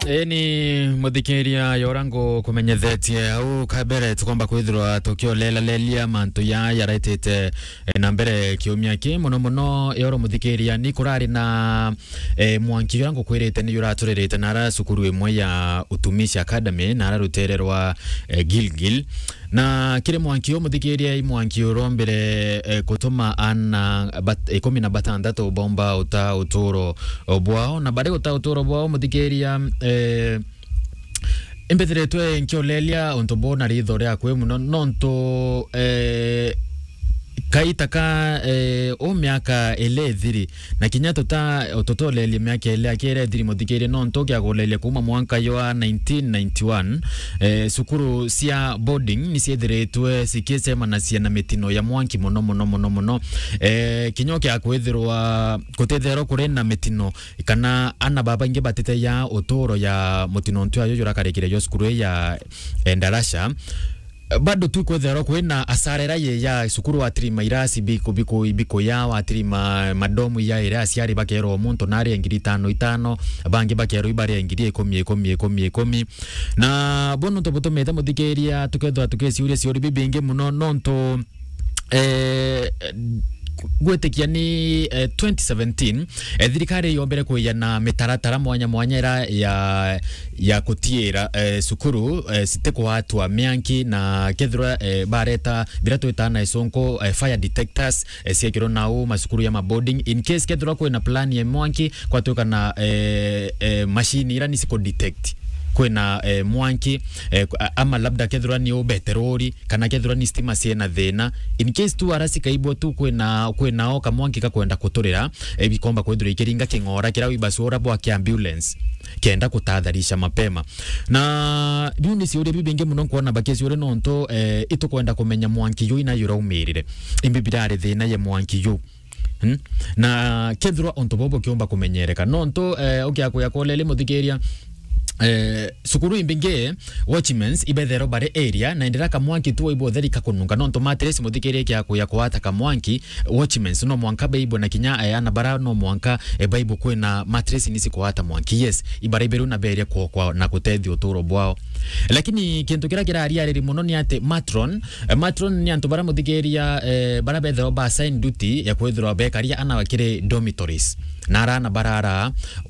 Ni muthikiria yorango kumenyethetie au kabere tukomba kwithirwa tukio lelia mantu yaretete na mbere kiumia ki muno yoro muthikiria ni kurari na mwanki yorango kwirite ni yuraturirite nara sukuru imwe ya Utumishi Academy nara rutererwa Gilgil na kire mwanki muthikiria mwanki urombere kutuma ana 16 bomba uturo bwao na bari uturo bwao muthikiria Embethetwe nkiolelia ontobona ritho ria kwe muno nonto kaitaka o miaka elethiri na kinya totolelia miaka ele kere thiri muthikire nonto kya golelia kuma mwanka yo 1991 sukuru sia boarding ni siethiretwe sikisema na ciana mitino ya mwanki muno kinyo kya kwithirwa kutethero kuri na mitino kana ana baba inge batete ya otoro ya mutino ntwa yo yurakarekire yo sukuru ya Ndarasha bado tu kwethero kwina asarera ye ya sukuru wa trima irasi biko ya wa trima madomu ya irasi yari bakero omuntu nari ngiri 5 bangi bakero ibari ngiri 10 na bono to meta muthikiria tukethwa tukesiuria ciori bibinge muno nonto gwetekia ni 2017 thirikari yombere kuyana mitaratara mwanya ya kutiera sukuru siteko watu wa mianki na kethura bareta biratu itana isonko fire detectors siekiro nao masukuru ya maboarding in case kethura kwa na plan ya mwanki kwa toka na machine ira nisiko detect kwena mwanki ama labda kethura ni obeterori kana kethura ni stima siena thena in case tu arasi kaibwo tu kwena oka mwanki kakwenda kuturira bikomba kwethura ikiringa kingora kirawi basura bwa ki ambulance kenda kutadharisha mapema na buni si uri bibinge muno kuona bakezi uri nonto itukwenda kumenya mwanki yu ina yura umirire imbibirare thena ye mwanki yu na kethura ontobobo kiomba kumenyereka nonto okiako yakolele muthikiria sukuru imbinge watchmans ibethero bare area na ndira kamwanki tu ibo therika kununga nonto matres muthikire kya kwata kamwanki watchmans no mwanka beibo na kinya ana bara no mwanka beibo kwena matres ni sikwata mwanki yes ibare beru na beria kwa na kutethi uturo bwao lakini kintu kira ari muno ni ate matron ni antu bara muthikiria bara bethero ba sign duty ya kwethirwa bekaria ana wakire dormitories na arana barara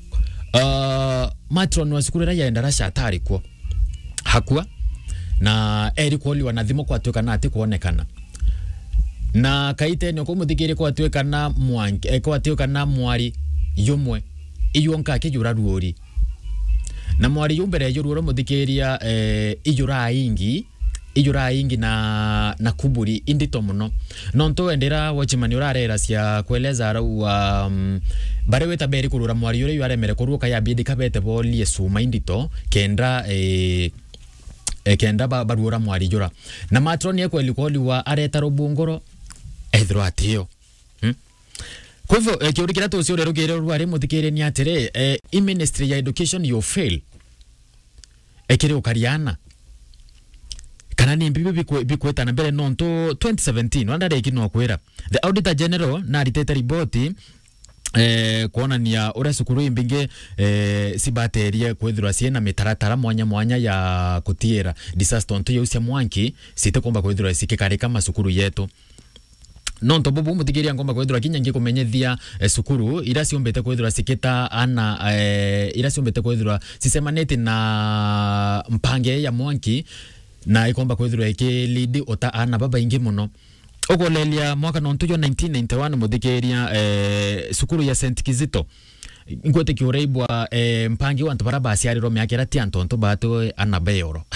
matron wa sukuru ya Ndarasha atari kwa hakua na eri kwoli wanathimo kwa tuweka na ati kuonekana na kaite ni okumuthikire kwa tuweka na mwanki kwa tuweka na mwari yumwe iyonka kijura ruori na mwari yumbere yururo muthikiria ijura ingi na kuburi indito muno nonto endera watchman urarera cia kweleza rawa bare weta beri kurura mwari yure yaremere kuruka ya bidi kabete bolie suma indito kenda kenda barura mwari yura na matroni yako ilikoli wa areta rubungoro ethro atio kwa hivyo kiurikira to cio rerugire rwari muthikire ni atire ministry ya education you fail ekire ukariana kana ni mbibi bikweta na mbere nonto 2017 wandare ikino kwera the auditor general na ritete riboti kuona ni ya ura sukuru imbinge sibateria kwethirwa siena mitaratara mwanya ya kutiera disaster onto yusia mwanki site komba kwethirwa sikikare kama sukuru yetu nonto bobu mutikiria ngomba kwethirwa kinyangi kumenyethia sukuru ira siombete kwethirwa sikita ana ira siombete kwethirwa sisemanete na mpange ya mwanki na ikomba kwethirwa iki lead ota ana baba ingi muno ogolelia mwaka nonto yo 1991 muthikiria sukuru ya St Kizito ngwete kiureibwa mpangi wantu baraba asiariro miakera ti antonto bato anabeoro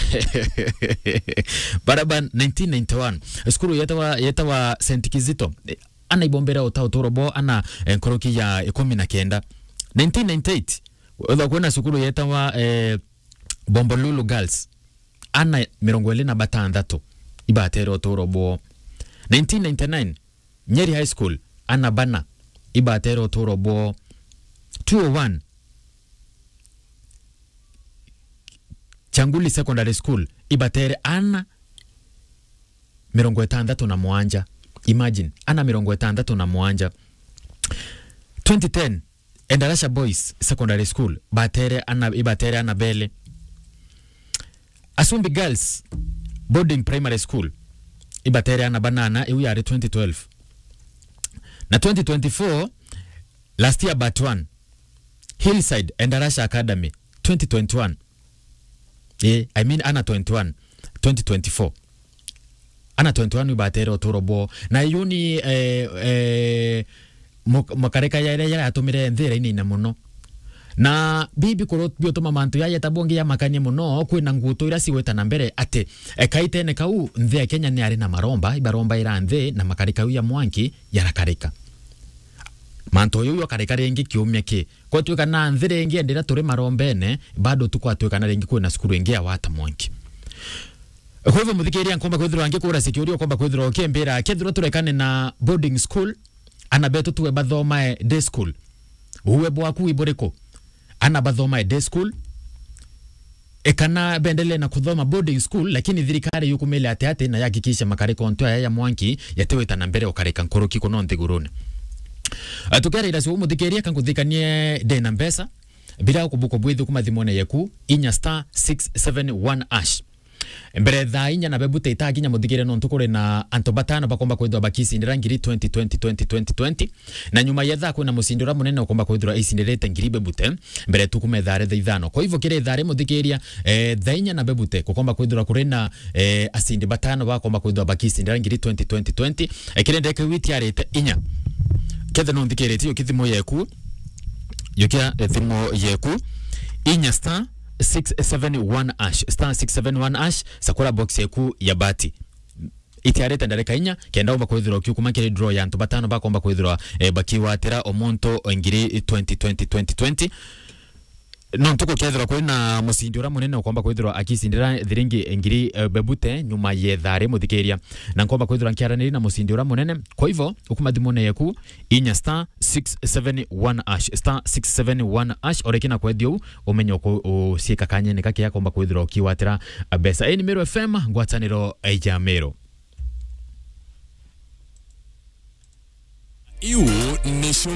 baraba 1991 sukuru yetawa St Kizito ana ibombera utorobo ana nkoroki ya 19 1998 odakuna sukuru yetawa Bombolulu Girls ana 26 ibatero utorobo 1999 Nyeri High School ana bana ibatero utorobo 201 Changuli Secondary School ibatere ana 67 imagine ana 67 2010 Endarasha Boys Secondary School batere ana bele. Asumbi Girls Boarding Primary School ibatere ana banana iwi yari 2012. Na 2024 last year but one Hillside Endarasha Academy 2021. I mean ana 21 2024. Ana 21 ibatere otorobo na yuni makareka ya atumire nthira ina muno. Na bibi koro biotoma mantu ya tabongi ya makanye muno kwina nguto ira siweta na mbere ate kaite ne kau nthia Kenya ni ari na maromba ibaromba ira nthe na makareka ya mwanki yarakareka manto yo kareka rengi kiumya ki kwa tuika na nthire rengi endera turi marombene bado tukwa tuika na rengi kwina skuru rengi ya wata mwanki. Kwa hivyo muthikiria nkomba kwithirwa ange kura security okomba kwithirwa okembera kethirwa turekane na boarding school ana beto tuwe bathoma day school uwe bwaku iboreko ana bathoma day school ekana bendele na kuthoma boarding school lakini thirikari yukumele ate na yakikisha makareka onto ya mwanki yateweta na mbere okareka nkoroki kono nthigurune. Atukere ira sumu thikeria kankuthikanie de na mbesa bila kubuko bwithu kumathimone yeku inya *671#. Mbere tha inya na bebute itakinya muthikire no ntukure na anto batano bakomba kwithwa bakisindira ngiri 2020 na nyuma yetha kwina musindira munene ukomba kwithwa isindirete ngiri bebute mbere tukumethare tha ithano. Kwa hivyo kire thare muthikiria tha inya na bebute kukomba kwithwa kurina asindi batano bakomba kwithwa bakisindira ngiri 2020 kire ndeke witi arete inya kethe no thikire tio kithimo yeku yokia thimo yeku inya *671# sakura box yeku ya bati itiarete ndareka inya kenda omba kwithirwa kiukuma kire draw ya antu batano bakomba kwithirwa bakiwatira omonto ngiri 2020 no ntuko kethirwa kwina musindi ura munene ukomba kwithirwa akisindira thiringi ngiri bebute nyuma yethare muthikiria na nkomba kwithirwa nkiaraniri na musindi ura munene. Kwa hivyo ukumathimone yeku inya *671# orekina kwethio umenyo usieka kanyene kake yakomba kwithirwa kiwatira besa. Ni Meru FM ngwataniro ya Meru. Iu ni